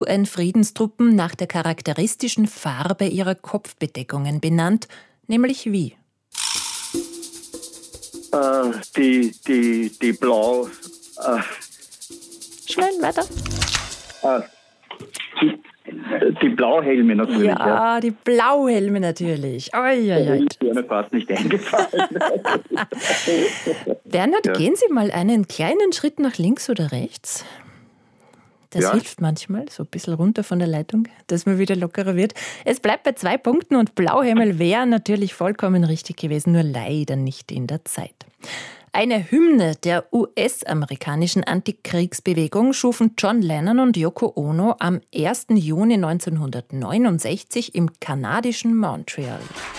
UN-Friedenstruppen nach der charakteristischen Farbe ihrer Kopfbedeckungen benannt, nämlich wie? Die Blau... Schnell, weiter. Die Blauhelme natürlich. Ja, die Blauhelme natürlich. Oi. Das ist mir fast nicht eingefallen. Bernhard, gehen Sie mal einen kleinen Schritt nach links oder rechts. Das hilft manchmal, so ein bisschen runter von der Leitung, dass man wieder lockerer wird. Es bleibt bei 2 Punkten und Blauhelme wären natürlich vollkommen richtig gewesen, nur leider nicht in der Zeit. Eine Hymne der US-amerikanischen Antikriegsbewegung schufen John Lennon und Yoko Ono am 1. Juni 1969 im kanadischen Montreal.